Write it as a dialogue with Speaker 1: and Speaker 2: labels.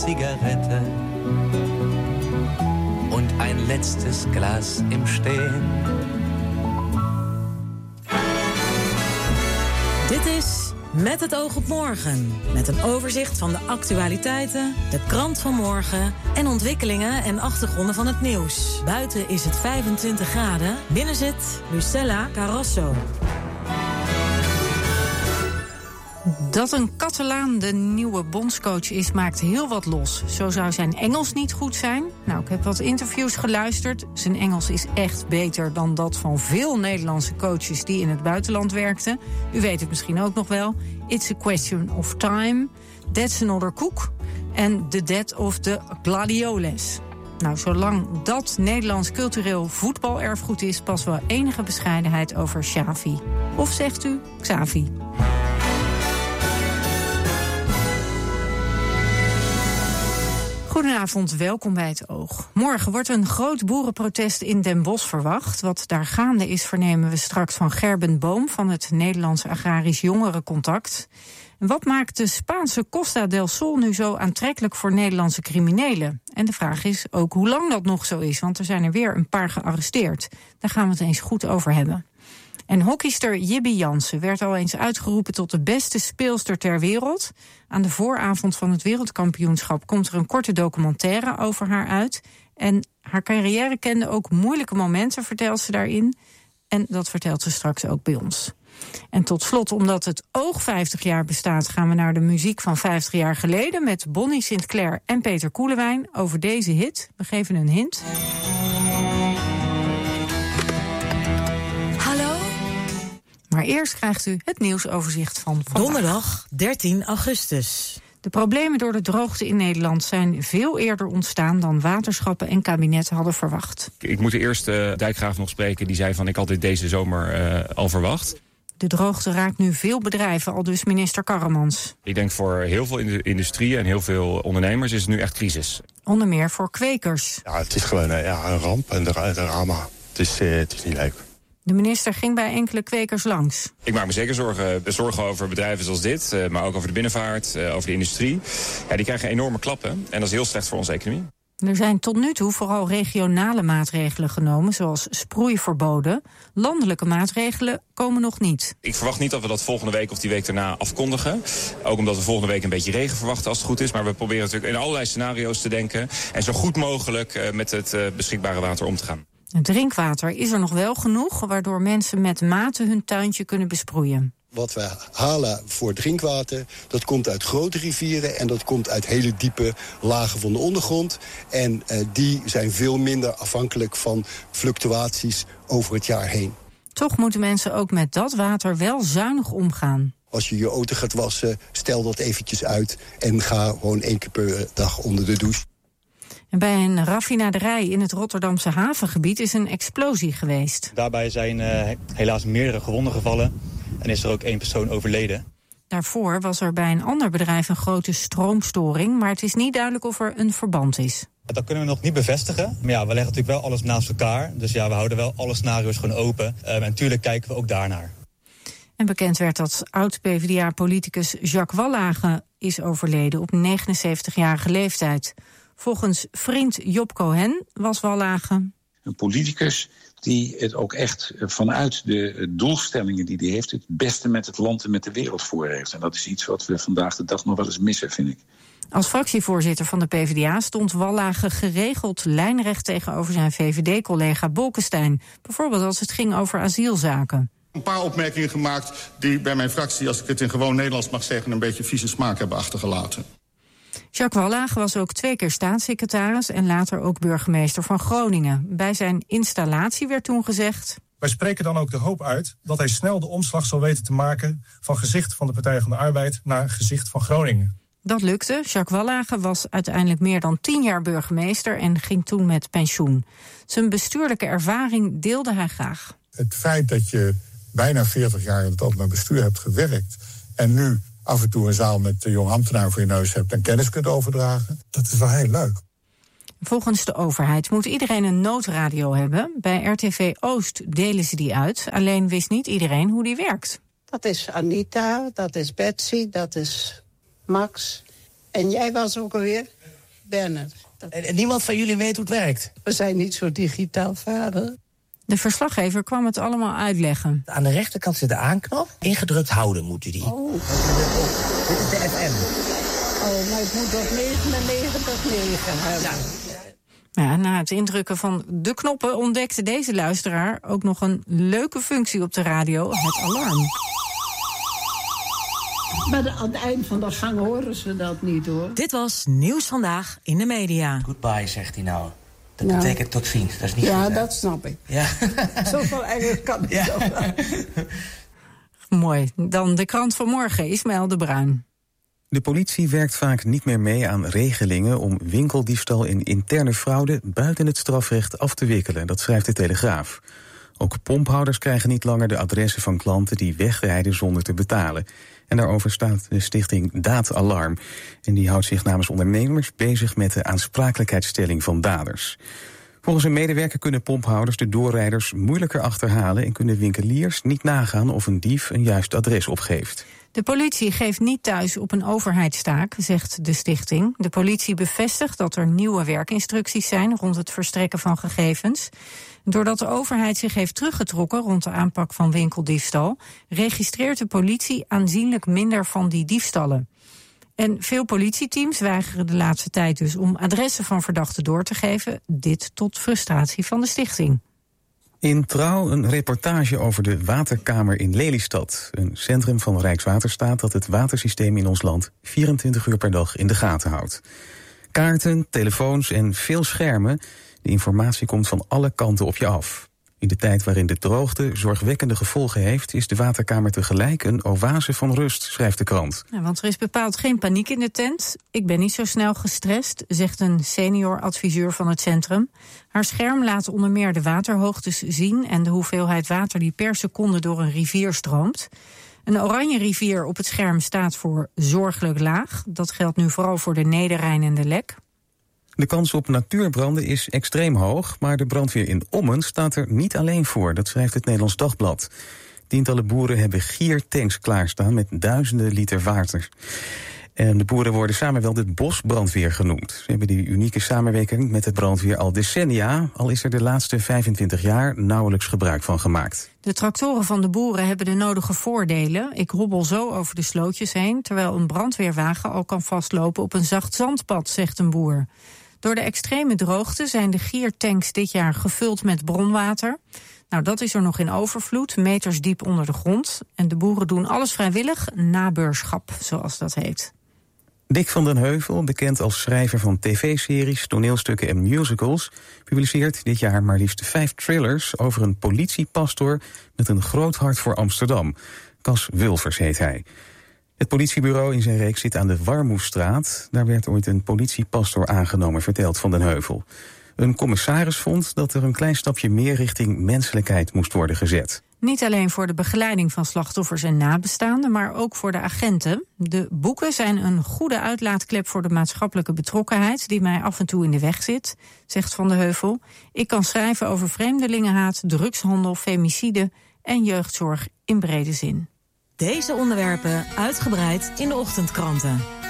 Speaker 1: Zigarette und ein letztes Glas im Stehen.
Speaker 2: Dit is Met het oog op morgen. Met een overzicht van de actualiteiten, de krant van morgen en ontwikkelingen en achtergronden van het nieuws. Buiten is het 25 graden, binnen zit Lucella Carrasso.
Speaker 3: Dat een Catalaan de nieuwe bondscoach is, maakt heel wat los. Zo zou zijn Engels niet goed zijn. Nou, ik heb wat interviews geluisterd. Zijn Engels is echt beter dan dat van veel Nederlandse coaches die in het buitenland werkten. U weet het misschien ook nog wel. It's a question of time. That's another cook. En the death of the gladioles. Nou, zolang dat Nederlands cultureel voetbalerfgoed is, pas wel enige bescheidenheid over Xavi. Of zegt u Xavi? Goedenavond, welkom bij het Oog. Morgen wordt een groot boerenprotest in Den Bosch verwacht. Wat daar gaande is, vernemen we straks van Gerben Boom van het Nederlands Agrarisch Jongerencontact. En wat maakt de Spaanse Costa del Sol nu zo aantrekkelijk voor Nederlandse criminelen? En de vraag is ook hoe lang dat nog zo is, want er zijn er weer een paar gearresteerd. Daar gaan we het eens goed over hebben. En hockeyster Jibby Jansen werd al eens uitgeroepen tot de beste speelster ter wereld. Aan de vooravond van het wereldkampioenschap komt er een korte documentaire over haar uit. En haar carrière kende ook moeilijke momenten, vertelt ze daarin. En dat vertelt ze straks ook bij ons. En tot slot, omdat het Oog 50 jaar bestaat, gaan we naar de muziek van 50 jaar geleden met Bonnie Sinclair en Peter Koelewijn over deze hit. We geven een hint. Maar eerst krijgt u het nieuwsoverzicht van vandaag.
Speaker 2: Donderdag 13 augustus.
Speaker 3: De problemen door de droogte in Nederland zijn veel eerder ontstaan dan waterschappen en kabinet hadden verwacht.
Speaker 4: Ik moet de eerste dijkgraaf nog spreken, die zei van ik had dit deze zomer al verwacht.
Speaker 3: De droogte raakt nu veel bedrijven, aldus minister Karremans.
Speaker 4: Ik denk voor heel veel industrieën en heel veel ondernemers is het nu echt crisis.
Speaker 3: Onder meer voor kwekers.
Speaker 5: Ja, het is gewoon een ramp en een drama. Het is niet leuk.
Speaker 3: De minister ging bij enkele kwekers langs.
Speaker 4: Ik maak me zeker zorgen over bedrijven zoals dit, maar ook over de binnenvaart, over de industrie. Ja, die krijgen enorme klappen en dat is heel slecht voor onze economie.
Speaker 3: Er zijn tot nu toe vooral regionale maatregelen genomen, zoals sproeiverboden. Landelijke maatregelen komen nog niet.
Speaker 4: Ik verwacht niet dat we dat volgende week of die week daarna afkondigen. Ook omdat we volgende week een beetje regen verwachten als het goed is. Maar we proberen natuurlijk in allerlei scenario's te denken en zo goed mogelijk met het beschikbare water om te gaan.
Speaker 3: Het drinkwater is er nog wel genoeg, waardoor mensen met mate hun tuintje kunnen besproeien.
Speaker 5: Wat we halen voor drinkwater, dat komt uit grote rivieren en dat komt uit hele diepe lagen van de ondergrond. En die zijn veel minder afhankelijk van fluctuaties over het jaar heen.
Speaker 3: Toch moeten mensen ook met dat water wel zuinig omgaan.
Speaker 5: Als je je auto gaat wassen, stel dat eventjes uit en ga gewoon 1 keer per dag onder de douche.
Speaker 3: En bij een raffinaderij in het Rotterdamse havengebied is een explosie geweest.
Speaker 6: Daarbij zijn helaas meerdere gewonden gevallen en is er ook 1 persoon overleden.
Speaker 3: Daarvoor was er bij een ander bedrijf een grote stroomstoring, maar het is niet duidelijk of er een verband is.
Speaker 6: Dat kunnen we nog niet bevestigen, maar ja, we leggen natuurlijk wel alles naast elkaar. Dus ja, we houden wel alle scenario's gewoon open en natuurlijk kijken we ook daarnaar.
Speaker 3: En bekend werd dat oud-PvdA-politicus Jacques Wallage is overleden op 79-jarige leeftijd. Volgens vriend Job Cohen was Wallage
Speaker 7: een politicus die het ook echt vanuit de doelstellingen die hij heeft het beste met het land en met de wereld voor heeft. En dat is iets wat we vandaag de dag nog wel eens missen, vind ik.
Speaker 3: Als fractievoorzitter van de PvdA stond Wallage geregeld lijnrecht tegenover zijn VVD-collega Bolkestein. Bijvoorbeeld als het ging over asielzaken.
Speaker 8: Een paar opmerkingen gemaakt die bij mijn fractie, als ik het in gewoon Nederlands mag zeggen, een beetje vieze smaak hebben achtergelaten.
Speaker 3: Jacques Wallage was ook 2 keer staatssecretaris en later ook burgemeester van Groningen. Bij zijn installatie werd toen gezegd:
Speaker 9: wij spreken dan ook de hoop uit dat hij snel de omslag zal weten te maken van gezicht van de Partij van de Arbeid naar gezicht van Groningen.
Speaker 3: Dat lukte. Jacques Wallage was uiteindelijk meer dan 10 jaar burgemeester en ging toen met pensioen. Zijn bestuurlijke ervaring deelde hij graag.
Speaker 10: Het feit dat je bijna 40 jaar in het openbaar bestuur hebt gewerkt en nu af en toe een zaal met de jong ambtenaar voor je neus hebt en kennis kunt overdragen, dat is wel heel leuk.
Speaker 3: Volgens de overheid moet iedereen een noodradio hebben. Bij RTV Oost delen ze die uit. Alleen wist niet iedereen hoe die werkt.
Speaker 11: Dat is Anita, dat is Betsy, dat is Max. En jij was ook alweer? ben er.
Speaker 12: En niemand van jullie weet hoe het werkt?
Speaker 11: We zijn niet zo digitaal vader.
Speaker 3: De verslaggever kwam het allemaal uitleggen.
Speaker 12: Aan de rechterkant zit de aanknop. Ingedrukt houden moet u die.
Speaker 11: Oh.
Speaker 12: Dit is de FM.
Speaker 11: Oh, maar ik moet toch 99,9 hebben.
Speaker 3: Ja, na het indrukken van de knoppen ontdekte deze luisteraar ook nog een leuke functie op de radio, het alarm.
Speaker 11: Maar aan het eind van de gang horen ze dat niet, hoor.
Speaker 2: Dit was Nieuws Vandaag in de media.
Speaker 12: Goodbye, zegt hij nou. Dat betekent tot ziens. Dat is niet goed,
Speaker 11: dat snap ik.
Speaker 12: Ja.
Speaker 11: Zoveel eigenlijk kan ik toch wel.
Speaker 3: Mooi. Dan de krant van morgen, Ismaël de Bruin.
Speaker 13: De politie werkt vaak niet meer mee aan regelingen om winkeldiefstal en interne fraude buiten het strafrecht af te wikkelen. Dat schrijft de Telegraaf. Ook pomphouders krijgen niet langer de adressen van klanten die wegrijden zonder te betalen. En daarover staat de stichting Daadalarm. En die houdt zich namens ondernemers bezig met de aansprakelijkheidsstelling van daders. Volgens een medewerker kunnen pomphouders de doorrijders moeilijker achterhalen en kunnen winkeliers niet nagaan of een dief een juist adres opgeeft.
Speaker 3: De politie geeft niet thuis op een overheidstaak, zegt de stichting. De politie bevestigt dat er nieuwe werkinstructies zijn rond het verstrekken van gegevens. Doordat de overheid zich heeft teruggetrokken rond de aanpak van winkeldiefstal, registreert de politie aanzienlijk minder van die diefstallen. En veel politieteams weigeren de laatste tijd dus om adressen van verdachten door te geven. Dit tot frustratie van de stichting.
Speaker 13: In Trouw een reportage over de waterkamer in Lelystad. Een centrum van Rijkswaterstaat dat het watersysteem in ons land 24 uur per dag in de gaten houdt. Kaarten, telefoons en veel schermen. De informatie komt van alle kanten op je af. In de tijd waarin de droogte zorgwekkende gevolgen heeft, is de waterkamer tegelijk een oase van rust, schrijft de krant.
Speaker 3: Ja, want er is bepaald geen paniek in de tent. Ik ben niet zo snel gestrest, zegt een senior adviseur van het centrum. Haar scherm laat onder meer de waterhoogtes zien en de hoeveelheid water die per seconde door een rivier stroomt. Een oranje rivier op het scherm staat voor zorgelijk laag. Dat geldt nu vooral voor de Nederrijn en de Lek.
Speaker 13: De kans op natuurbranden is extreem hoog, maar de brandweer in Ommen staat er niet alleen voor. Dat schrijft het Nederlands Dagblad. Tientallen boeren hebben giertanks klaarstaan met duizenden liter water. En de boeren worden samen wel de bosbrandweer genoemd. Ze hebben die unieke samenwerking met de brandweer al decennia, al is er de laatste 25 jaar nauwelijks gebruik van gemaakt.
Speaker 3: De tractoren van de boeren hebben de nodige voordelen. Ik hobbel zo over de slootjes heen, terwijl een brandweerwagen al kan vastlopen op een zacht zandpad, zegt een boer. Door de extreme droogte zijn de giertanks dit jaar gevuld met bronwater. Nou, dat is er nog in overvloed, meters diep onder de grond. En de boeren doen alles vrijwillig, nabeurschap, zoals dat heet.
Speaker 13: Dick van den Heuvel, bekend als schrijver van tv-series, toneelstukken en musicals, publiceert dit jaar maar liefst 5 thrillers over een politiepastor met een groot hart voor Amsterdam. Cas Wulvers heet hij. Het politiebureau in zijn reeks zit aan de Warmoestraat. Daar werd ooit een politiepastor aangenomen, vertelt Van den Heuvel. Een commissaris vond dat er een klein stapje meer richting menselijkheid moest worden gezet.
Speaker 3: Niet alleen voor de begeleiding van slachtoffers en nabestaanden, maar ook voor de agenten. De boeken zijn een goede uitlaatklep voor de maatschappelijke betrokkenheid die mij af en toe in de weg zit, zegt Van den Heuvel. Ik kan schrijven over vreemdelingenhaat, drugshandel, femicide en jeugdzorg in brede zin.
Speaker 2: Deze onderwerpen uitgebreid in de ochtendkranten.